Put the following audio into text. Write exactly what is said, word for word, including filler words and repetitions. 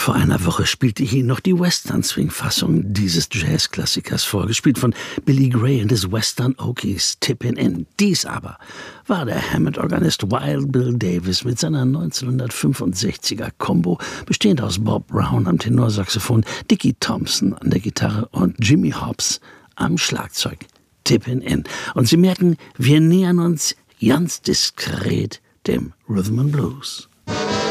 Vor einer Woche spielte ich Ihnen noch die Western-Swing-Fassung dieses Jazzklassikers vor, gespielt von Billy Gray und des Western Okies Tippin' In. Dies aber war der Hammond-Organist Wild Bill Davis mit seiner neunzehnhundertfünfundsechziger Combo, bestehend aus Bob Brown am Tenorsaxophon, Dickie Thompson an der Gitarre und Jimmy Hobbs am Schlagzeug. Tippin' In. Und Sie merken, wir nähern uns ganz diskret dem Rhythm and Blues.